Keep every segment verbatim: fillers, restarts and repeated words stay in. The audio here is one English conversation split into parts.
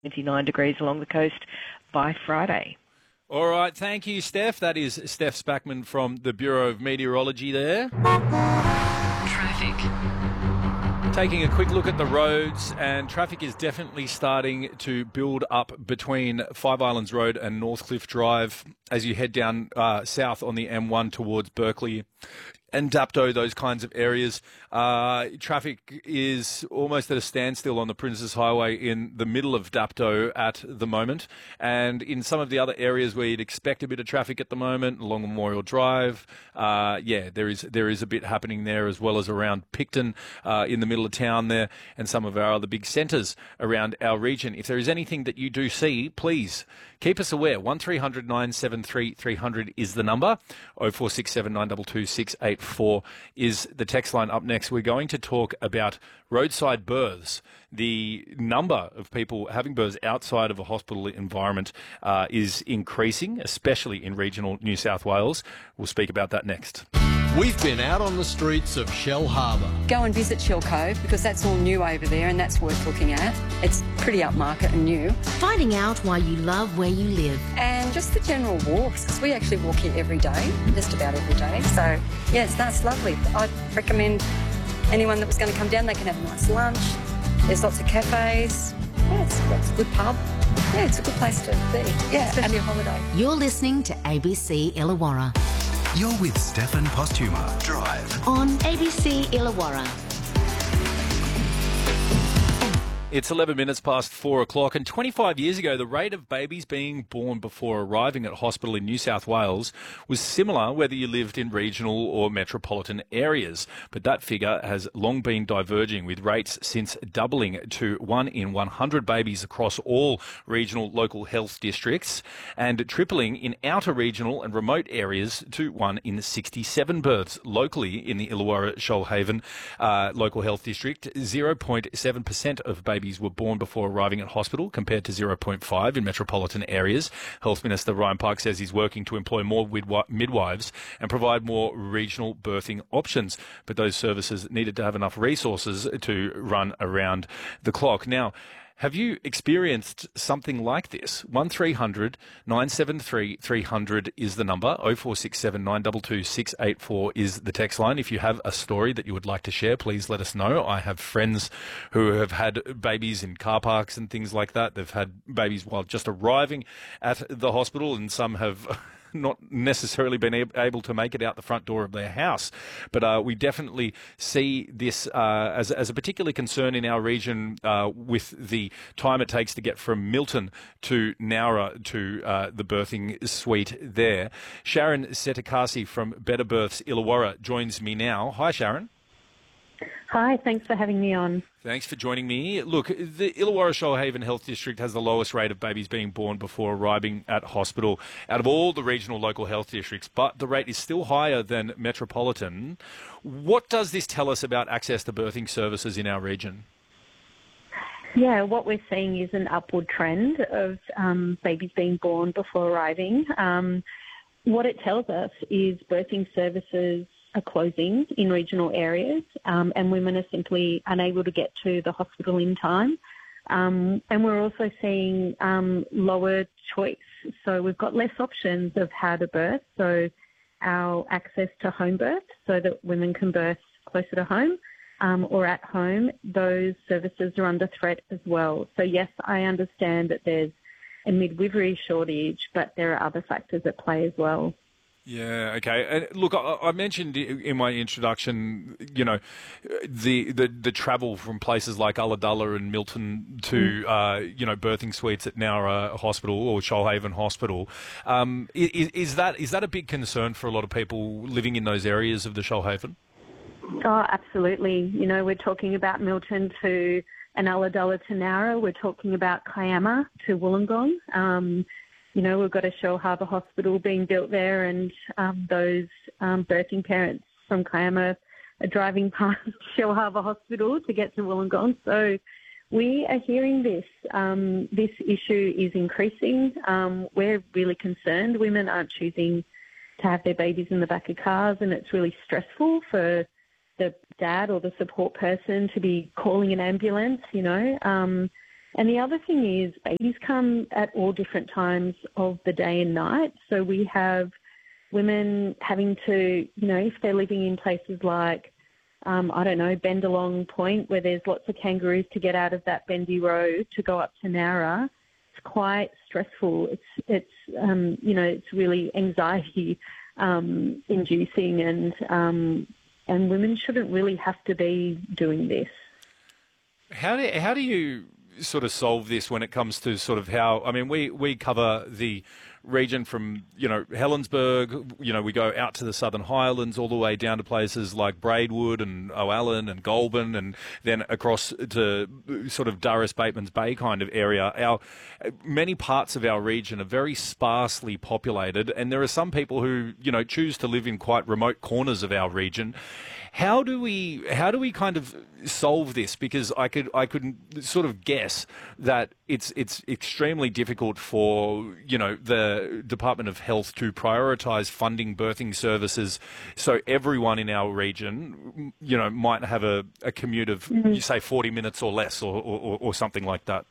twenty-nine degrees along the coast by Friday. All right, thank you, Steph. That is Steph Spackman from the Bureau of Meteorology there. Traffic. Taking a quick look at the roads, and traffic is definitely starting to build up between Five Islands Road and Northcliffe Drive as you head down uh, south on the M one towards Berkeley and Dapto, those kinds of areas. Uh, traffic is almost at a standstill on the Princes Highway in the middle of Dapto at the moment. And in some of the other areas where you'd expect a bit of traffic at the moment, along Memorial Drive, uh, yeah, there is there is a bit happening there, as well as around Picton uh, in the middle of town there, and some of our other big centres around our region. If there is anything that you do see, please keep us aware. one three hundred nine seven three three hundred is the number. oh four six seven nine two two six eight four is the text line. Up next, we're going to talk about roadside births. The number of people having births outside of a hospital environment uh, is increasing, especially in regional New South Wales. We'll speak about that next. We've been out on the streets of Shell Harbour. Go and visit Shell Cove because that's all new over there and that's worth looking at. It's pretty upmarket and new. Finding out why you love where you live. And just the general walks, because we actually walk here every day, just about every day. So, yes, that's lovely. I'd recommend anyone that was going to come down, they can have a nice lunch. There's lots of cafes. Yeah, it's, it's a good pub. Yeah, it's a good place to be. Yeah, especially a holiday. You're listening to A B C Illawarra. You're with Stefan Postuma. Drive. On A B C Illawarra. It's eleven minutes past four o'clock, and twenty-five years ago, the rate of babies being born before arriving at hospital in New South Wales was similar whether you lived in regional or metropolitan areas. But that figure has long been diverging, with rates since doubling to one in one hundred babies across all regional local health districts, and tripling in outer regional and remote areas to one in sixty-seven births locally in the Illawarra Shoalhaven uh, local health district. zero point seven percent of babies were born before arriving at hospital, compared to zero point five in metropolitan areas. Health Minister Ryan Park says he's working to employ more midwives and provide more regional birthing options, but those services needed to have enough resources to run around the clock. Now, have you experienced something like this? one three hundred nine seven three three hundred is the number. oh four six seven nine two two six eight four is the text line. If you have a story that you would like to share, please let us know. I have friends who have had babies in car parks and things like that. They've had babies while just arriving at the hospital, and some have not necessarily been able to make it out the front door of their house. But uh, we definitely see this uh, as, as a particular concern in our region uh, with the time it takes to get from Milton to Nowra to uh, the birthing suite there. Sharon Setakasi from Better Births Illawarra joins me now. Hi, Sharon. Hi, thanks for having me on. Thanks for joining me. Look, the Illawarra Shoalhaven Health District has the lowest rate of babies being born before arriving at hospital out of all the regional local health districts, but the rate is still higher than metropolitan. What does this tell us about access to birthing services in our region? Yeah, what we're seeing is an upward trend of um, babies being born before arriving. Um, what it tells us is birthing services are closing in regional areas, um, and women are simply unable to get to the hospital in time. Um, and we're also seeing um, lower choice. So we've got less options of how to birth. So our access to home birth, so that women can birth closer to home um, or at home, those services are under threat as well. So yes, I understand that there's a midwifery shortage, but there are other factors at play as well. Yeah, okay. And look, I, I mentioned in my introduction, you know, the, the, the travel from places like Ulladulla and Milton to, mm. uh, you know, birthing suites at Nowra Hospital or Shoalhaven Hospital. Um, is, is that is that a big concern for a lot of people living in those areas of the Shoalhaven? Oh, absolutely. You know, we're talking about Milton to and Ulladulla to Nowra. We're talking about Kiama to Wollongong. Um You know, we've got a Shell Harbour Hospital being built there, and um, those um, birthing parents from Kiama are driving past Shell Harbour Hospital to get to Wollongong. So we are hearing this. Um, this issue is increasing. Um, we're really concerned. Women aren't choosing to have their babies in the back of cars, and it's really stressful for the dad or the support person to be calling an ambulance, you know. Um, And the other thing is babies come at all different times of the day and night. So we have women having to, you know, if they're living in places like, um, I don't know, Bendalong Point, where there's lots of kangaroos, to get out of that bendy road to go up to Nowra, it's quite stressful. It's, it's um, you know, it's really anxiety um, inducing, and um, and women shouldn't really have to be doing this. How do how do you sort of solve this when it comes to sort of how, I mean, we, we cover the region from, you know, Helensburgh, you know, we go out to the Southern Highlands all the way down to places like Braidwood and O'Allen and Goulburn, and then across to sort of Durras Bateman's Bay kind of area. Our many parts of our region are very sparsely populated, and there are some people who, you know, choose to live in quite remote corners of our region. How do we how do we kind of solve this? Because I could I could sort of guess that it's it's extremely difficult for, you know, the Department of Health to prioritise funding birthing services, so everyone in our region, you know, might have a, a commute of mm. you say forty minutes or less, or, or, or something like that.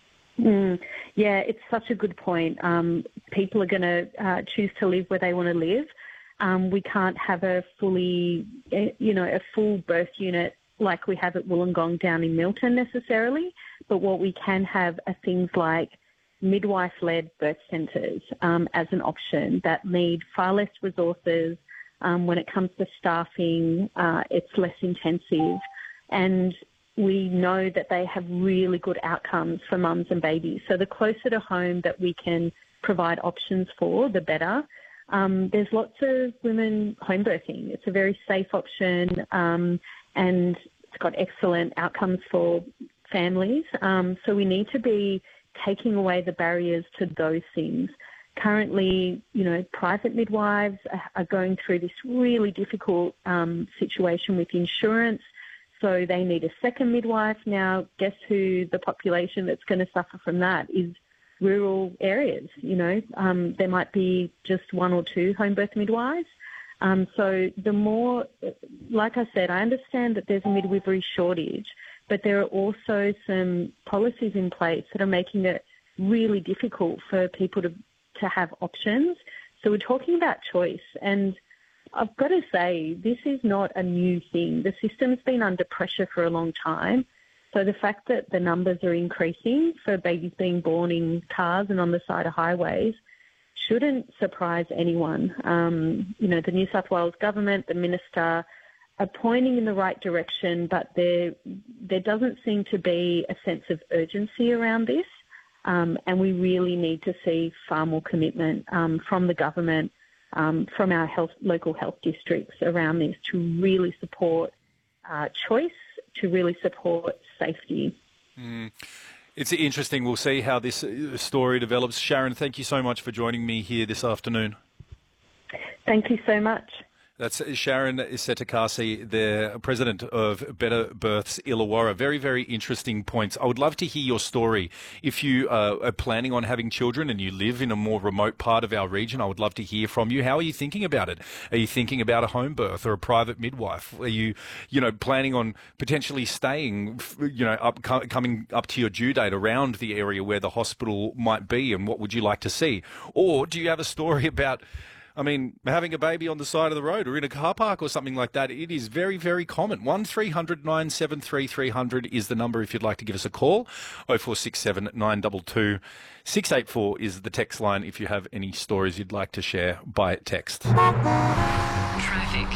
Mm. Yeah, it's such a good point. Um, people are going to uh, choose to live where they want to live. Um, we can't have a fully, you know, a full birth unit like we have at Wollongong down in Milton necessarily, but what we can have are things like midwife-led birth centres um, as an option that need far less resources. Um, when it comes to staffing, uh, it's less intensive, and we know that they have really good outcomes for mums and babies. So the closer to home that we can provide options for, the better. Um, there's lots of women home birthing. It's a very safe option, um, and it's got excellent outcomes for families. Um, so we need to be taking away the barriers to those things. Currently, you know, private midwives are going through this really difficult um, situation with insurance, so they need a second midwife. Now, guess who the population that's going to suffer from that is? Rural areas. You know, um, there might be just one or two home birth midwives. Um, so the more, like I said, I understand that there's a midwifery shortage, but there are also some policies in place that are making it really difficult for people to, to have options. So we're talking about choice, and I've got to say, this is not a new thing. The system's been under pressure for a long time. So the fact that the numbers are increasing for babies being born in cars and on the side of highways shouldn't surprise anyone. Um, you know, the New South Wales government, the minister, are pointing in the right direction, but there there doesn't seem to be a sense of urgency around this, um, and we really need to see far more commitment um, from the government, um, from our health, local health districts around this to really support uh, choice, to really support safety. Mm. It's interesting. We'll see how this story develops. Sharon, thank you so much for joining me here this afternoon. Thank you so much. That's Sharon Setakasi, the president of Better Births Illawarra. Very, very interesting points. I would love to hear your story. If you uh, are planning on having children and you live in a more remote part of our region, I would love to hear from you. How are you thinking about it? Are you thinking about a home birth or a private midwife? Are you, you know, planning on potentially staying, you know, up, coming up to your due date around the area where the hospital might be, and what would you like to see? Or do you have a story about, I mean, having a baby on the side of the road or in a car park or something like that? It is very, very common. one three hundred nine seven three three hundred is the number if you'd like to give us a call. oh four six seven nine two two six eight four is the text line if you have any stories you'd like to share by text. Traffic.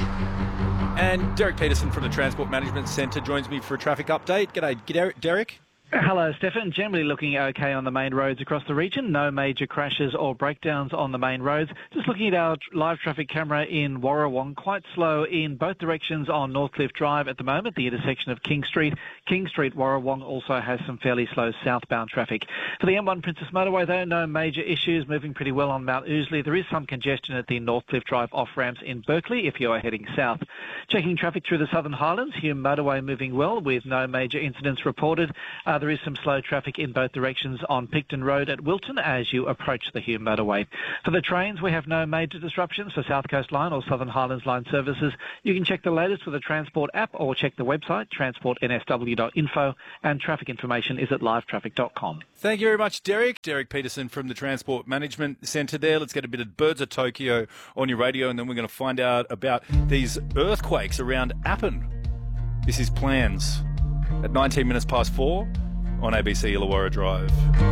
And Derek Peterson from the Transport Management Centre joins me for a traffic update. G'day, Derek. Hello, Stefan. Generally looking okay on the main roads across the region. No major crashes or breakdowns on the main roads. Just looking at our live traffic camera in Warrawong, quite slow in both directions on Northcliffe Drive at the moment, the intersection of King Street. King Street, Warrawong also has some fairly slow southbound traffic. For the M one Princess Motorway, though, no major issues, moving pretty well on Mount Ousley. There is some congestion at the Northcliffe Drive off-ramps in Berkeley if you are heading south. Checking traffic through the Southern Highlands, Hume Motorway moving well with no major incidents reported. Uh, Uh, there is some slow traffic in both directions on Picton Road at Wilton as you approach the Hume motorway. For the trains, we have no major disruptions for South Coast Line or Southern Highlands Line services. You can check the latest with the Transport app or check the website, transport n s w dot info, and traffic information is at live traffic dot com. Thank you very much, Derek. Derek Peterson from the Transport Management Centre there. Let's get a bit of Birds of Tokyo on your radio, and then we're going to find out about these earthquakes around Appin. This is Plans at nineteen minutes past four on A B C Illawarra Drive.